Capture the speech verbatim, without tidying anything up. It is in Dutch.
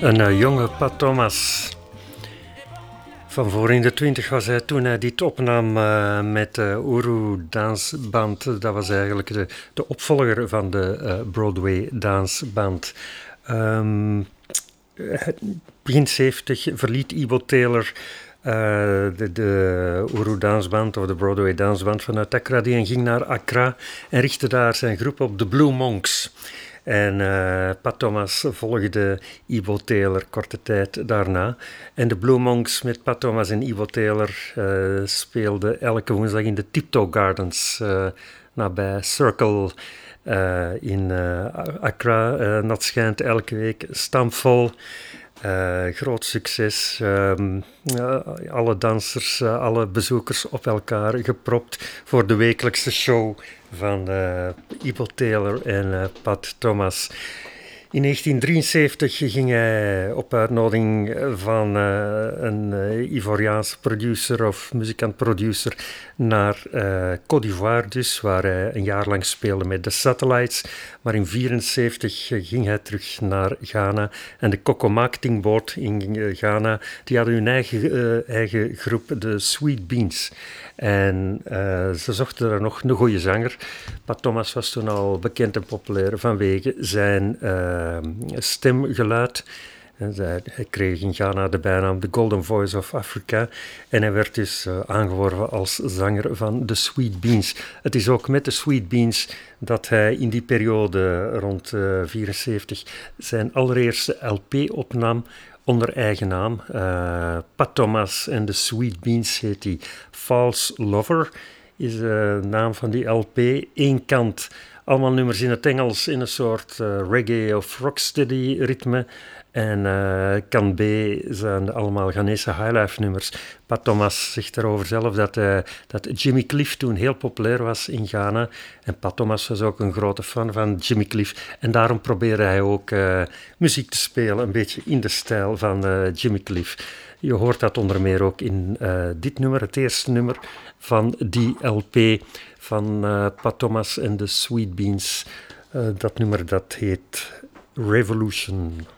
Een uh, jonge Pat Thomas. Van voor in de twintig was hij toen hij dit opnam uh, met de uh, Uru Dansband. Dat was eigenlijk de, de opvolger van de uh, Broadway Dansband. Um, begin zeventig verliet Ivo Taylor uh, de, de Uru Dansband of de Broadway Dansband vanuit Accra. Die ging naar Accra en richtte daar zijn groep op, de Blue Monks. En uh, Pat Thomas volgde Ivo Taylor korte tijd daarna. En de Blue Monks met Pat Thomas en Ivo Taylor uh, speelden elke woensdag in de Tiptoe Gardens uh, nabij Circle uh, in uh, Accra. Uh, dat schijnt elke week stampvol. Uh, groot succes. Um, uh, alle dansers, uh, alle bezoekers op elkaar gepropt voor de wekelijkse show van uh, Ivo Taylor en uh, Pat Thomas. In negentien drieënzeventig ging hij op uitnodiging van uh, een uh, Ivoriaanse producer of muzikant-producer naar uh, Côte d'Ivoire dus, waar hij een jaar lang speelde met de Satellites. Maar in negentien vierenzeventig ging hij terug naar Ghana. En de Coco Marketing Board in uh, Ghana, die hadden hun eigen, uh, eigen groep, de Sweet Beans. En uh, ze zochten er nog een goede zanger. Pat Thomas was toen al bekend en populair vanwege zijn uh, stemgeluid. En hij, hij kreeg in Ghana de bijnaam The Golden Voice of Africa. En hij werd dus uh, aangeworven als zanger van de Sweet Beans. Het is ook met de Sweet Beans dat hij in die periode rond uh, vierenzeventig zijn allereerste L P opnam. Onder eigen naam. Uh, Pat Thomas en de Sweet Beans heet die. False Lover is de naam van die L P. Eén kant, allemaal nummers in het Engels in een soort uh, reggae of rocksteady ritme. En uh, kant B zijn allemaal Ghanese highlife nummers. Pat Thomas zegt erover zelf dat, uh, dat Jimmy Cliff toen heel populair was in Ghana. En Pat Thomas was ook een grote fan van Jimmy Cliff. En daarom probeerde hij ook uh, muziek te spelen, een beetje in de stijl van uh, Jimmy Cliff. Je hoort dat onder meer ook in uh, dit nummer, het eerste nummer van die L P van uh, Pat Thomas en de Sweet Beans. Uh, dat nummer dat heet Revolution.